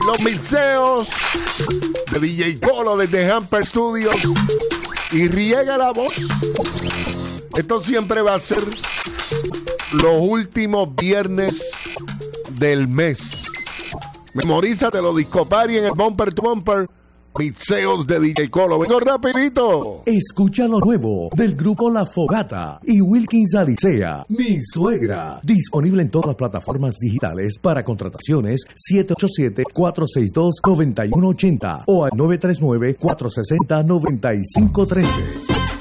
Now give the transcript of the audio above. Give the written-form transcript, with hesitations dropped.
Los mixeos de DJ Colo desde Hamper Studios. Y riega la voz. Esto siempre va a ser los últimos viernes del mes. Memorízate los Disco Party en el Bumper to Bumper. Mixeos de DJ Colo. Vengo rapidito. Escucha lo nuevo del grupo La Fogata y Wilkins Alicea, Mi Suegra. Disponible en todas las plataformas digitales. Para contrataciones 787-462-9180 o al 939-460-9513.